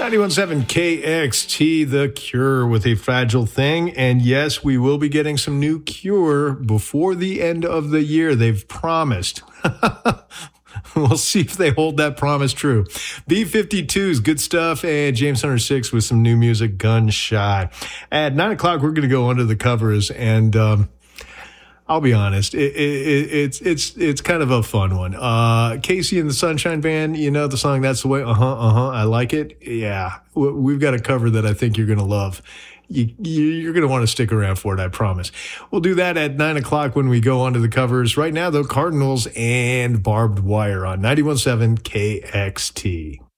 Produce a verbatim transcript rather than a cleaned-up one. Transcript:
ninety-one point seven K X T, The Cure with A Fragile Thing. And yes, we will be getting some new Cure before the end of the year. They've promised. We'll see if they hold that promise true. B fifty-twos, good stuff. And James one oh six with some new music, Gunshot. At nine o'clock, we're going to go under the covers. And um, I'll be honest, it, it, it's it's it's kind of a fun one. Uh, Casey and the Sunshine Band, you know the song That's the Way? Uh-huh, uh-huh, I like it. Yeah, we've got a cover that I think you're going to love. You, you're going to want to stick around for it, I promise. We'll do that at nine o'clock when we go onto the covers. Right now, though, Cardinals and Barbed Wire on ninety-one point seven K X T.